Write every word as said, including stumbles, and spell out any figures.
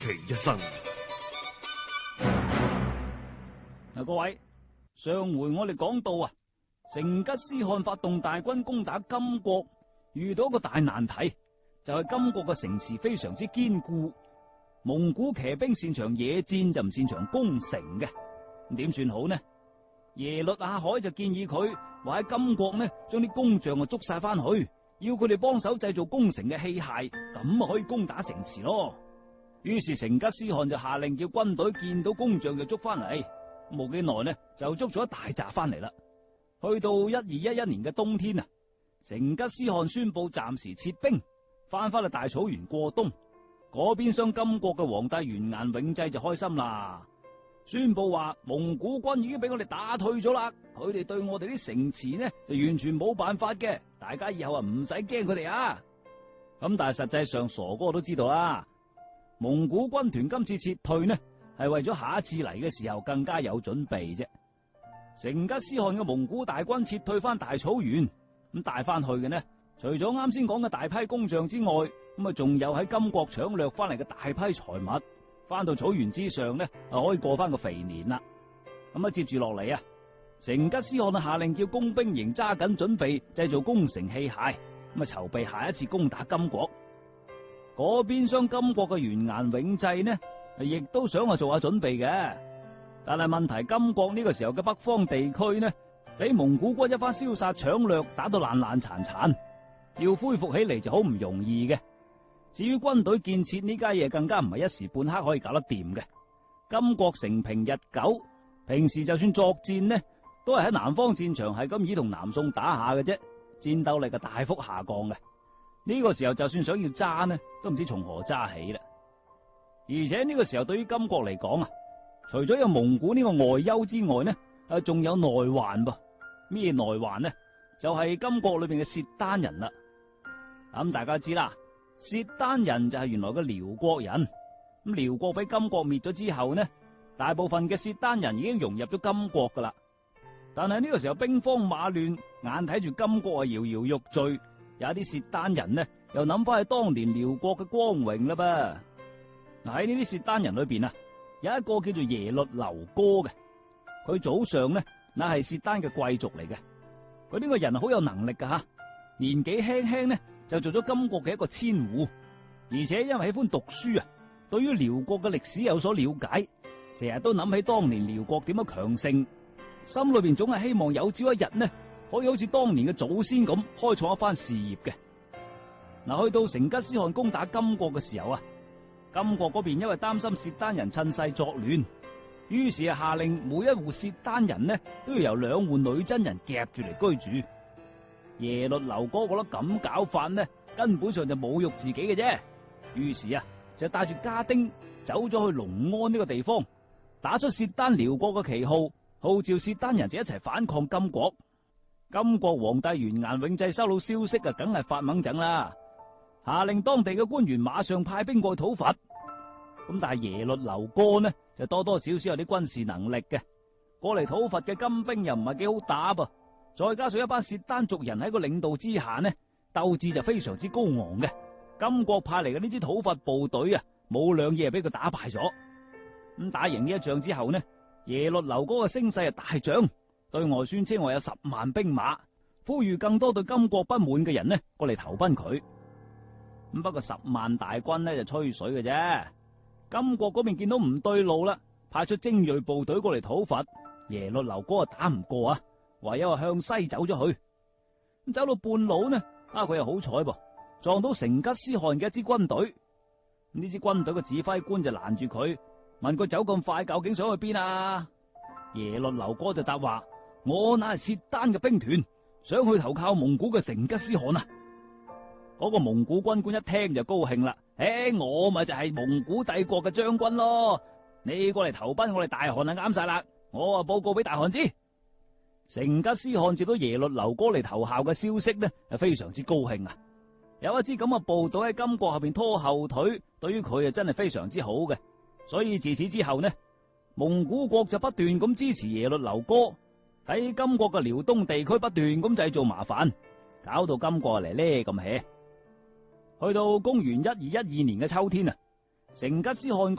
其一生。 嗱，各位，上回我哋講到啊，成吉思汗發動大軍攻打金國，遇到一個大難題，就係金國嘅城池非常之堅固，蒙古騎兵擅長野戰，就唔擅長攻城嘅。咁點算好呢？耶律阿海就建議佢話喺金國呢，將啲工匠啊捉晒翻去，要佢哋幫手製造攻城嘅器械，咁啊可以攻打城池咯。於是成吉思汗就下令叫軍隊見到工匠就捉翻嚟，冇幾耐呢就捉咗一大紮翻嚟啦。去到一二一一年嘅冬天啊，成吉思汗宣布暫時撤兵，翻返去大草原過冬。嗰邊廂金國嘅皇帝完顏永濟就開心啦，宣布話蒙古軍已經俾我哋打退咗啦，佢哋對我哋啲城池呢就完全冇辦法嘅，大家以後啊唔使驚佢哋啊。咁但係實際上傻哥都知道啦，蒙古軍團今次撤退呢係為咗下一次嚟嘅時候更加有準備啫。成吉思汗嘅蒙古大軍撤退翻大草原，咁帶翻去嘅呢，除咗啱先講嘅大批工匠之外，咁啊仲有喺金國搶掠翻嚟嘅大批財物，翻到草原之上呢，啊可以過翻個肥年啦。咁啊接住落嚟啊，成吉思汗啊下令叫工兵營揸緊準備製造攻城器械，咁啊籌備下一次攻打金國。嗰邊廂金國嘅完顏永濟呢，亦都想啊做下準備嘅。但係問題，金國呢個時候嘅北方地區呢，俾蒙古軍一番燒殺搶掠，打到爛爛殘殘，要恢復起嚟就好唔容易嘅。至於軍隊建設呢家嘢，更加唔係一時半刻可以搞得掂嘅。金國承平日久，平時就算作戰呢，都係喺南方戰場係咁以同南宋打下嘅啫，戰鬥力嘅大幅下降嘅。呢個時候就算想要揸呢，都唔知從何揸起啦。而且呢個時候對於金國嚟講啊，除咗有蒙古呢個外憂之外呢，啊仲有內患噃。咩內患呢？就係金國裏邊嘅契丹人啦。咁大家知啦，契丹人就係原來嘅遼國人。咁遼國俾金國滅咗之後呢，大部分嘅契丹人已經融入咗金國噶啦。但係呢個時候兵荒馬亂，眼睇住金國啊搖搖欲墜，有一啲契丹人呢又諗翻起當年遼國嘅光榮啦噃。嗱，喺呢啲契丹人裏邊啊，有一個叫做耶律留哥嘅，佢祖上呢那係契丹嘅貴族嚟嘅。佢呢個人好有能力噶吓，年紀輕輕呢就做咗金國嘅一個千戶，而且因為喜歡讀書啊，對於遼國嘅歷史有所了解，成日都諗起當年遼國點樣強盛，心裏邊總係希望有朝一日呢可以好似當年嘅祖先咁開創一番事業嘅。嗱，去到成吉思汗攻打金國嘅時候啊，金國嗰邊因為擔心契丹人趁勢作亂，於是啊下令每一戶契丹人呢都要由兩戶女真人夾住嚟居住。耶律留哥覺得咁搞法呢，根本上就侮辱自己嘅啫，於是啊就帶住家丁走咗去龍安呢個地方，打出契丹遼國嘅旗號，號召契丹人就一齊反抗金國。金國皇帝完顏永濟收到消息啊，梗係發猛整啦，下令當地嘅官員馬上派兵過去討伐。咁但係耶律留哥呢就多多少少有啲軍事能力嘅，過嚟討伐嘅金兵又唔係幾好打噃，再加上一班契丹族人喺個領導之下呢，鬥志就非常之高昂嘅。金國派嚟嘅呢支討伐部隊啊，冇兩夜俾佢打敗咗。咁打贏呢一仗之後呢，耶律留哥嘅聲勢啊大漲，對外宣稱話有十萬兵馬，呼籲更多對金國不滿嘅人呢過嚟投奔佢。咁不過十萬大軍呢就吹水嘅啫。金國嗰邊見到唔對路啦，派出精銳部隊過嚟討伐，耶律留哥啊打唔過啊，唯有向西走咗去。咁走到半路呢，啊佢又好彩噃，撞到成吉思汗嘅一支軍隊。呢支軍隊嘅指揮官就攔住佢，問佢走咁快究竟想去邊啊？耶律留哥就答話：我乃係契丹嘅兵團，想去投靠蒙古嘅成吉思汗啊！嗰個蒙古軍官一聽就高興啦，誒、欸，我咪就係蒙古帝國嘅將軍咯，你過嚟投奔我哋大汗啊啱晒啦，我啊報告俾大汗知。成吉思汗接到耶律留哥嚟投效嘅消息呢，係非常之高興啊！有一支咁嘅部隊喺金國後邊拖後腿，對於佢啊真係非常之好嘅，所以自此之後呢，蒙古國就不斷咁支持耶律留哥，喺金國嘅遼東地區不斷咁製造麻煩，搞到金國嚟呢咁 hea。去到公元一二一二年嘅秋天啊， 成吉思汗